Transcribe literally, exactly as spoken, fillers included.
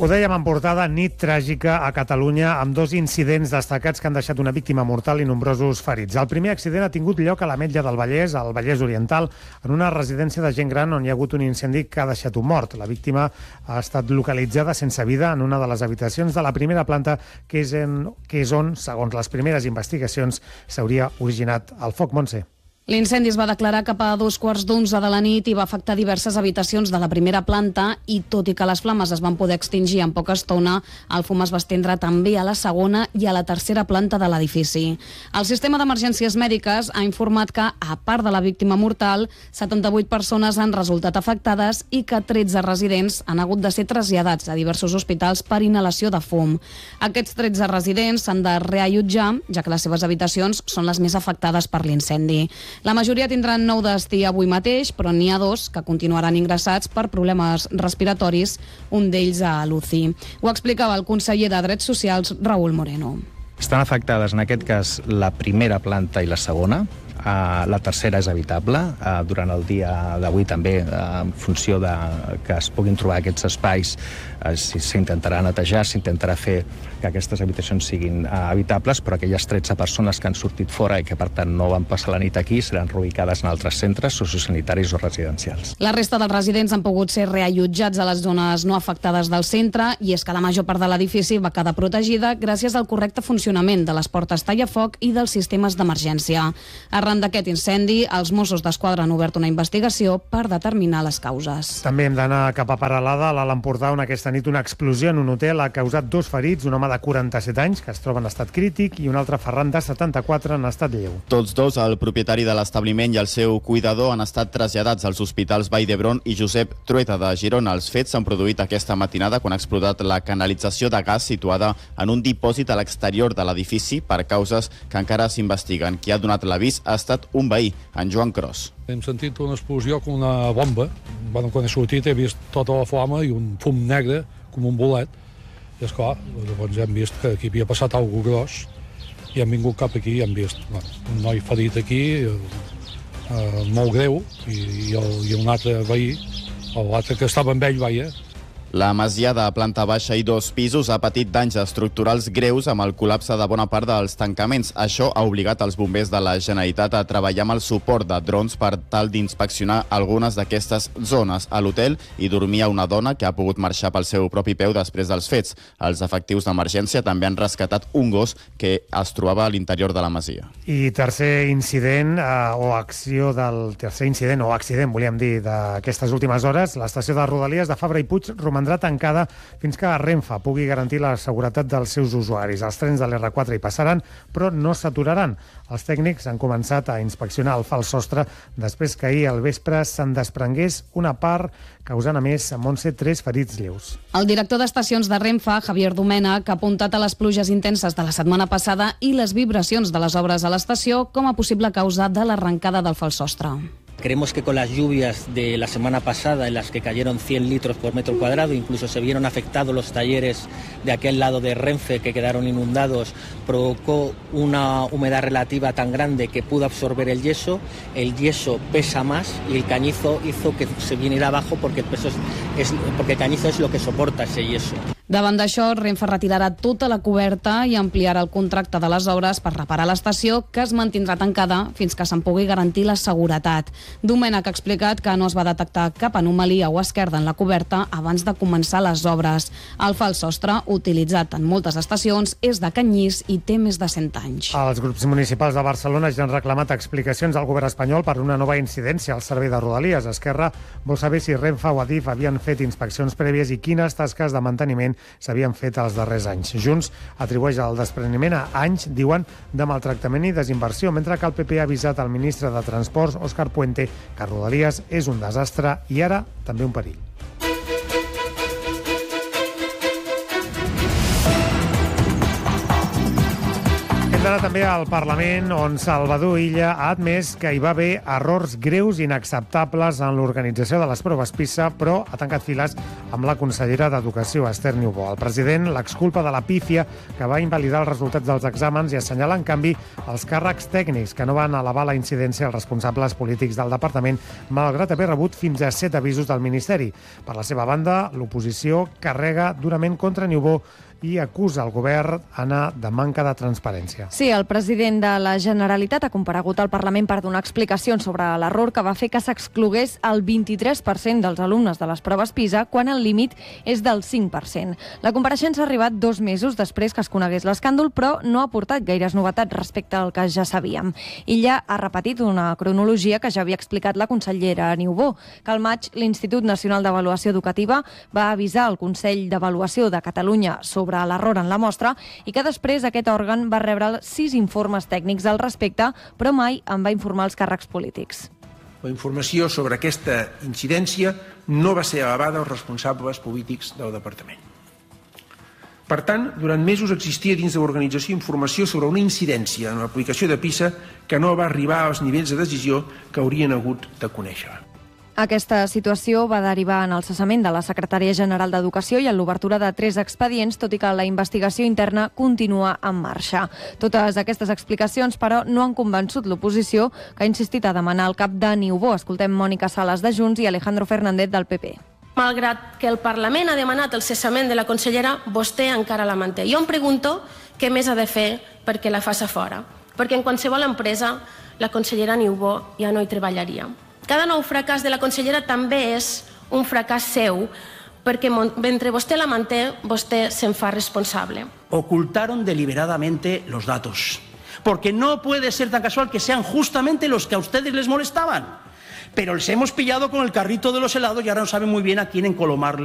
Ho dèiem en portada, nit tràgica a Catalunya amb dos incidents destacats que han deixat una víctima mortal i nombrosos ferits. El primer accident ha tingut lloc a l'Ametlla del Vallès, al Vallès Oriental, en una residència de gent gran on hi ha hagut un incendi que ha deixat un mort. La víctima ha estat localitzada sense vida en una de les habitacions de la primera planta, que és, en, que és on, segons les primeres investigacions, s'hauria originat el foc. Montse. L'incendi es va declarar cap a dos quarts d'onze de la nit i va afectar diverses habitacions de la primera planta i, tot i que les flames es van poder extingir en poca estona, el fum es va estendre també a la segona i a la tercera planta de l'edifici. El sistema d'emergències mèdiques ha informat que, a part de la víctima mortal, setanta-vuit persones han resultat afectades i que tretze residents han hagut de ser traslladats a diversos hospitals per inhalació de fum. Aquests tretze residents s'han de reallotjar, ja que les seves habitacions són les més afectades per l'incendi. La majoria tindran nou destí avui mateix, però n'hi ha dos que continuaran ingressats per problemes respiratoris, un d'ells a l'U C I. Ho explicava el conseller de Drets Socials, Raúl Moreno. Estan afectades, en aquest cas, la primera planta i la segona. Uh, la tercera és habitable. Uh, durant el dia d'avui també, uh, en funció de que es puguin trobar aquests espais, uh, s'intentarà netejar, s'intentarà fer que aquestes habitacions siguin uh, habitables, però aquelles tretze persones que han sortit fora i que, per tant, no van passar la nit aquí seran reubicades en altres centres sociosanitaris o residencials. La resta dels residents han pogut ser reallotjats a les zones no afectades del centre, i és que la major part de l'edifici va quedar protegida gràcies al correcte funcionament de les portes tallafoc i dels sistemes d'emergència. Arran d'aquest incendi, els Mossos d'Esquadra han obert una investigació per determinar les causes. També hem d'anar cap a Peralada, a l'Alt Empordà, on aquesta nit una explosió en un hotel ha causat dos ferits, un home de quaranta-set anys, que es troba en estat crític, i un altre Ferran de setanta-quatre en estat lleu. Tots dos, el propietari de l'establiment i el seu cuidador, han estat traslladats als hospitals Vall d'Hebron i Josep Trueta de Girona. Els fets s'han produït aquesta matinada quan ha explotat la canalització de gas situada en un dipòsit a l'exterior de l'edifici per causes que encara s'investiguen. Qui ha donat l'avís ha estat un veí, en Joan Cros. Hem sentit una explosió com una bomba. Bueno, quan he sortit he vist tota la flama i un fum negre com un bolet. I esclar, llavors hem vist que aquí havia passat alguna cosa gros i hem vingut cap aquí i hem vist bueno, un noi ferit aquí, eh, molt greu, i, i, el, i un altre veí, l'altre que estava amb ell, veia. La masia de planta baixa i dos pisos ha patit danys estructurals greus amb el col·lapse de bona part dels tancaments. Això ha obligat els bombers de la Generalitat a treballar amb el suport de drons per tal d'inspeccionar algunes d'aquestes zones. A l'hotel hi dormia una dona que ha pogut marxar pel seu propi peu després dels fets. Els efectius d'emergència també han rescatat un gos que es trobava a l'interior de la masia. I tercer incident eh, o acció del tercer incident o accident, volíem dir, d'aquestes últimes hores, l'estació de Rodalies de Fabra i Puig romandrà tancada fins que Renfe pugui garantir la seguretat dels seus usuaris. Els trens de l'erre quatre hi passaran, però no s'aturaran. Els tècnics han començat a inspeccionar el fals sostre després que ahir al vespre se'n desprengués una part, causant a més a Montse tres ferits lleus. El director d'estacions de Renfe, Javier Domènech, ha apuntat a les pluges intenses de la setmana passada i les vibracions de les obres a l'estació com a possible causa de l'arrencada del fals sostre. Creemos que con las lluvias de la semana pasada, en las que cayeron cien litros por metro cuadrado, incluso se vieron afectados los talleres de aquel lado de Renfe que quedaron inundados, provocó una humedad relativa tan grande que pudo absorber el yeso. El yeso pesa más y el cañizo hizo que se viniera abajo porque el, peso es, es, porque el cañizo es lo que soporta ese yeso. Davant d'això, Renfe retirarà tota la coberta i ampliarà el contracte de les obres per reparar l'estació, que es mantindrà tancada fins que se'n pugui garantir la seguretat. Domènech ha explicat que no es va detectar cap anomalia o esquerda en la coberta abans de començar les obres. El fals sostre, utilitzat en moltes estacions, és de canyís i té més de cent anys. Els grups municipals de Barcelona ja han reclamat explicacions al govern espanyol per una nova incidència al servei de Rodalies. Esquerra vol saber si Renfe o Adif havien fet inspeccions prèvies i quines tasques de manteniment s'havien fet els darrers anys. Junts atribueix el despreniment a anys, diuen, de maltractament i desinversió, mentre que el pe pe ha avisat al ministre de Transports, Òscar Puente, que Rodalies és un desastre i ara també un perill. Hem d'anar també al Parlament, on Salvador Illa ha admès que hi va haver errors greus i inacceptables en l'organització de les proves PISA, però ha tancat files amb la consellera d'Educació, Esther Niubó. El president l'exculpa de la pífia que va invalidar els resultats dels exàmens i assenyala, en canvi, els càrrecs tècnics que no van elevar la incidència als responsables polítics del departament, malgrat haver rebut fins a set avisos del Ministeri. Per la seva banda, l'oposició carrega durament contra Niubó i acusa el govern, Anna, de manca de transparència. Sí, el president de la Generalitat ha comparegut al Parlament per donar explicacions sobre l'error que va fer que s'exclogués el vint-i-tres per cent dels alumnes de les proves PISA, quan el límit és del cinc per cent. La compareixença ha arribat dos mesos després que es conegués l'escàndol, però no ha aportat gaires novetats respecte al que ja sabíem. Illa ha repetit una cronologia que ja havia explicat la consellera Niubó, que al maig l'Institut Nacional d'Avaluació Educativa va avisar el Consell d'Avaluació de Catalunya sobre l'error en la mostra i que després aquest òrgan va rebre sis informes tècnics al respecte, però mai en va informar els càrrecs polítics. La informació sobre aquesta incidència no va ser elevada als responsables polítics del departament. Per tant, durant mesos existia dins de l'organització informació sobre una incidència en l'aplicació de PISA que no va arribar als nivells de decisió que haurien hagut de conèixer. Aquesta situació va derivar en el cessament de la secretària general d'Educació i en l'obertura de tres expedients, tot i que la investigació interna continua en marxa. Totes aquestes explicacions, però, no han convençut l'oposició, que ha insistit a demanar el cap de Niubó. Escoltem Mònica Sales de Junts i Alejandro Fernández del P P. Malgrat que el Parlament ha demanat el cessament de la consellera, vostè encara la manté. Jo em pregunto què més ha de fer perquè la faci fora. Perquè en qualsevol empresa la consellera Niubó ja no hi treballaria. Cada nou fracàs de la consellera també és un fracàs seu, perquè mentre vostè la manté, vostè se'n fa responsable. Ocultaron deliberadamente los datos, porque no puede ser tan casual que sean justamente los que a ustedes les molestaban. Pero les hemos pillado con el carrito de los helados y ahora no saben muy bien a quién encolomarle